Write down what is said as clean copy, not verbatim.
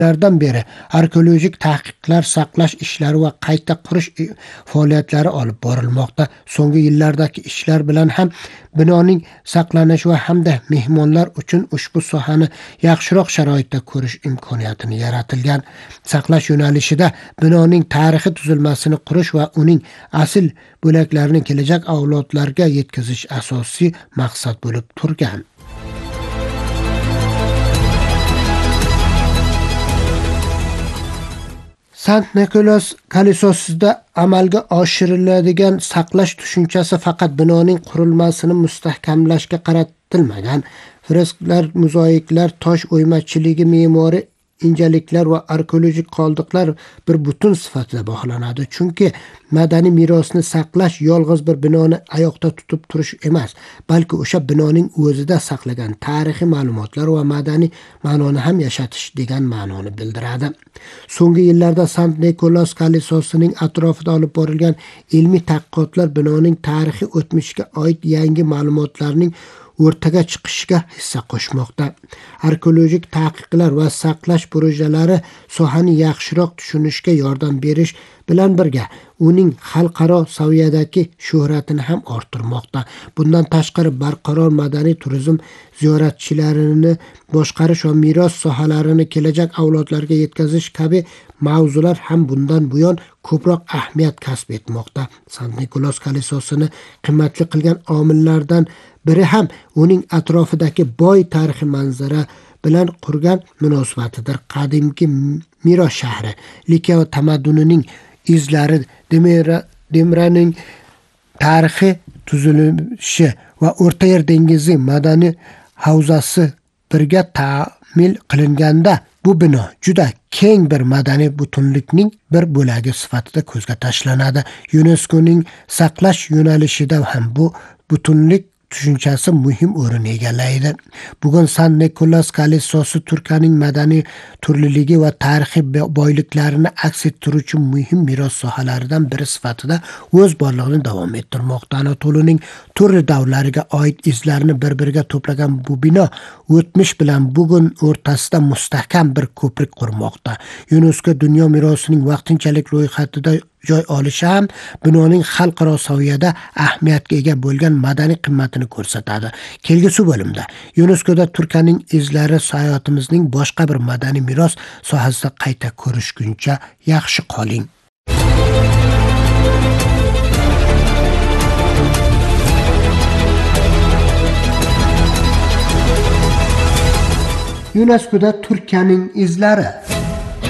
Lardan beri arkeologik tahqiqlar, saqlash ishlari va qayta qurish faoliyatlari olib borilmoqda. So'nggi yillardagi ishlar bilan ham binoning saqlanishi va hamda mehmonlar uchun ushbu sohani yaxshiroq sharoitda ko'rish imkoniyatini yaratilgan. Saqlash yo'nalishida binoning tarixiy tuzilmasini qurish va uning asl bo'laklarini kelajak avlodlarga yetkazish asosiy maqsad bo'lib turgan. Sant-Nikolas Kallisosida amalga oshiriladigan saqlash tushunchasi faqat binoning qurilmasini mustahkamlashga qaratilmagan. Fresklar, mozaiklar, tosh o'ymachiligi, me'moriy injiliklar va arkeologik qoldiqlar bir butun sifatida baholanadi. Chunki madaniy merosni saqlash yolg'iz bir binoni oyoqda tutib turish emas, balki o'sha binoning o'zida saqlagan tarixiy ma'lumotlar va madaniy ma'noni ham yashatish degan ma'noni bildiradi. So'nggi yillarda Sant-Nikolas Kallisosining atrofida olib borilgan ilmiy tadqiqotlar binoning tarixiy o'tmishiga oid yangi ma'lumotlarning o'rtaga chiqishiga hissa qo'shmoqda. Arkeologik tahqiqlar va saqlash projelari sohani yaxshiroq tushunishga yordam berish bilan birga uning xalqaro saviyadagi shuhratini ham orttirmoqda. Bundan tashqari barqaror madaniy turizm, ziyoratchilarini boshqarish va meros sohalarini kelajak avlodlarga yetkazish kabi mavzular ham bundan buyon ko'proq ahamiyat kasb etmoqda. Sant-Nikolas Kallisosini qimmatli qilgan omillardan biri ham uning atrofidagi boy tarixiy manzara bilan qurgan munosabatidir. Qadimgi meros shahri Likiya tamaddunining izlari, Demraning tarixiy tuzilishi va O'rta Yer dengizi madaniy havzasi birga ta'mil qilinganda bu bino juda keng bir madaniy butunlikning bir bo'lagi sifatida ko'zga tashlanadi. UNESCOning saqlash yo'nalishida ham bu butunlik tushunchasi muhim o'rin egallaydi. Bugun Sant-Nikolas Kallisosi Turkiyaning madaniy turliligi va tarixiy boyliklarini aks ettiruvchi muhim meros sohalaridan biri sifatida o'z borlig'ini davom ettirmoqda. Anatoliyaning turli davrlariga oid izlarni bir-biriga to'plagan bu bino o'tmish bilan bugun o'rtasida mustahkam bir ko'prik qurmoqda. UNESCO dunyo merosining vaqtinchalik ro'yxatida joy olishi ham binoning xalqaro saviyada ahamiyatga ega bo'lgan madaniy qimmatini ko'rsatadi. Kelgusi bo'limda UNESCOda Turkiyaning izlari sayohatimizning boshqa bir madaniy meros sohasida qayta ko'rishguncha yaxshi qoling. UNESCOda Turkiyaning izlari